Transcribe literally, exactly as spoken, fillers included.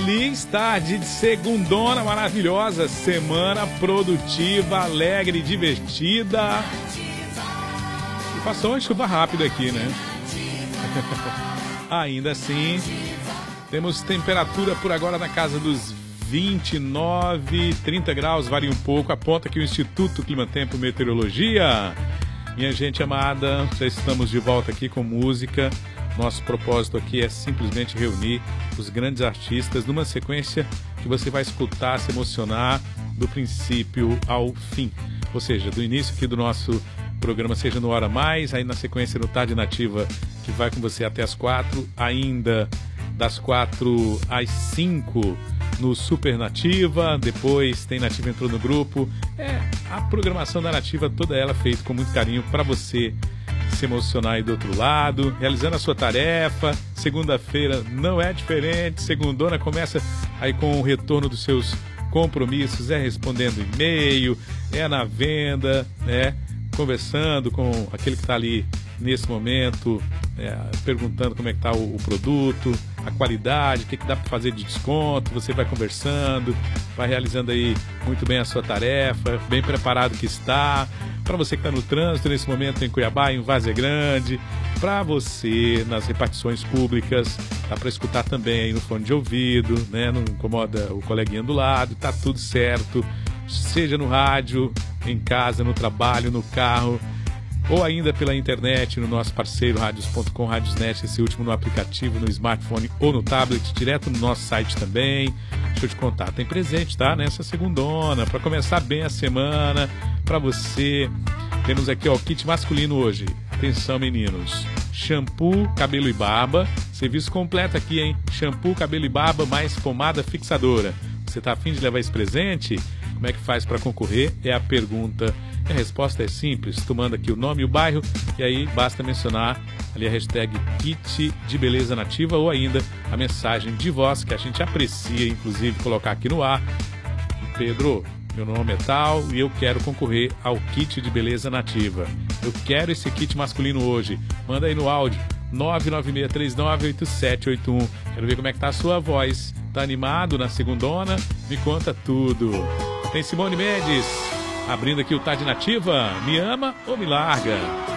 Feliz tarde de segundona maravilhosa, semana produtiva, alegre, divertida. E passou uma chuva rápida aqui, né? Ainda assim, temos temperatura por agora na casa dos vinte e nove, trinta graus, varia um pouco, aponta aqui o Instituto Climatempo Meteorologia. Minha gente amada, já estamos de volta aqui com música. Nosso propósito aqui é simplesmente reunir os grandes artistas numa sequência que você vai escutar, se emocionar do princípio ao fim. Ou seja, do início aqui do nosso programa, seja no Hora Mais, aí na sequência no Tarde Nativa, que vai com você até as quatro, ainda das quatro às cinco no Super Nativa, depois tem Nativa entrou no grupo. É a programação da Nativa, toda ela feita com muito carinho para você se emocionar aí do outro lado, realizando a sua tarefa. Segunda-feira não é diferente, segundona começa aí com o retorno dos seus compromissos, é respondendo e-mail, é na venda, né? Conversando com aquele que está ali nesse momento, é, perguntando como é que está o, o produto, a qualidade, o que, que dá para fazer de desconto. Você vai conversando, vai realizando aí muito bem a sua tarefa, bem preparado que está. Para você que está no trânsito nesse momento em Cuiabá, em Várzea Grande, para você nas repartições públicas, dá para escutar também aí no fone de ouvido, né? Não incomoda o coleguinha do lado, tá tudo certo. Seja no rádio, em casa, no trabalho, no carro, ou ainda pela internet, no nosso parceiro radios ponto com, Radiosnet, esse último no aplicativo, no smartphone ou no tablet, direto no nosso site também. Deixa eu te contar, tem presente, tá? Nessa segundona, para começar bem a semana, para você. Temos aqui, ó, o kit masculino hoje. Atenção, meninos. Shampoo, cabelo e barba. Serviço completo aqui, hein? Shampoo, cabelo e barba, mais pomada fixadora. Você tá afim de levar esse presente? Como é que faz para concorrer? É a pergunta. E a resposta é simples. Tu manda aqui o nome e o bairro, e aí basta mencionar ali a hashtag Kit de Beleza Nativa, ou ainda a mensagem de voz, que a gente aprecia, inclusive, colocar aqui no ar. Pedro, meu nome é tal e eu quero concorrer ao Kit de Beleza Nativa. Eu quero esse kit masculino hoje. Manda aí no áudio nove nove seis três nove oito sete oito um. Quero ver como é que tá a sua voz. Tá animado na segundona? Me conta tudo. Tem Simone Mendes abrindo aqui o Tarde Nativa. Me ama ou me larga?